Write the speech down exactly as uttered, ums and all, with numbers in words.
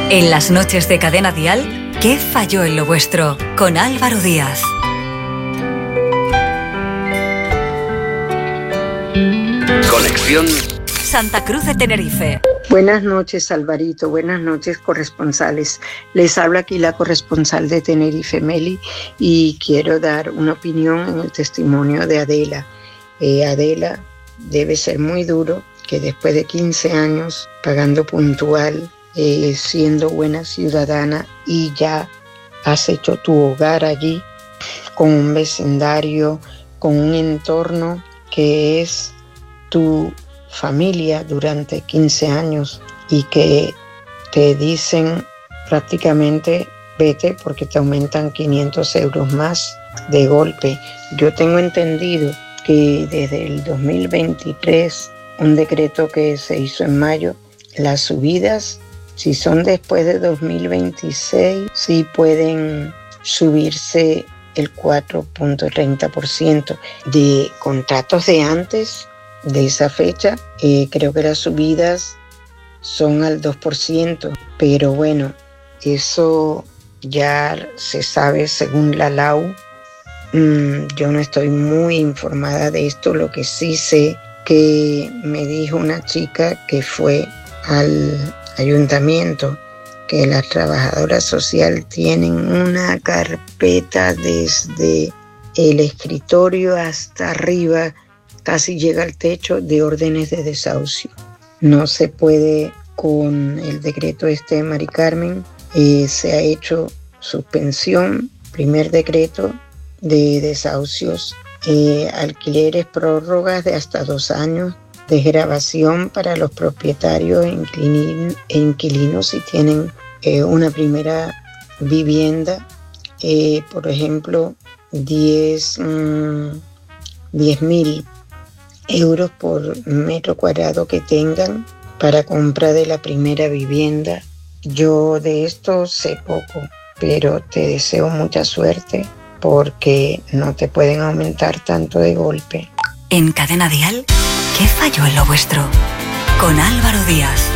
En las noches de Cadena Dial, ¿qué falló en lo vuestro? Con Álvaro Díaz. Conexión Santa Cruz de Tenerife. Buenas noches, Alvarito. Buenas noches, corresponsales. Les habla aquí la corresponsal de Tenerife, Meli, y quiero dar una opinión en el testimonio de Adela. Eh, Adela, debe ser muy duro que después de quince años pagando puntual, eh, siendo buena ciudadana, y ya has hecho tu hogar allí con un vecindario, con un entorno que es tu familia durante quince años, y que te dicen prácticamente vete porque te aumentan quinientos euros más de golpe. Yo tengo entendido que desde el dos mil veintitrés, un decreto que se hizo en mayo, las subidas, si son después de dos mil veintiséis, sí pueden subirse el cuatro punto treinta por ciento. De contratos de antes de esa fecha, eh, creo que las subidas son al dos por ciento, pero bueno, eso ya se sabe según la L A U. Mm, yo no estoy muy informada de esto. Lo que sí sé que me dijo una chica que fue al ayuntamiento que las trabajadoras sociales tienen una carpeta desde el escritorio hasta arriba, casi llega al techo, de órdenes de desahucio. No se puede con el decreto este de Mari Carmen. Eh, se ha hecho suspensión, primer decreto de desahucios, eh, alquileres, prórrogas de hasta dos años, desgravación para los propietarios e inquilin- e inquilinos si tienen eh, una primera vivienda, eh, por ejemplo, diez mil euros por metro cuadrado que tengan para compra de la primera vivienda. Yo de esto sé poco, pero te deseo mucha suerte porque no te pueden aumentar tanto de golpe. En Cadena Dial, ¿qué falló en lo vuestro? Con Álvaro Díaz.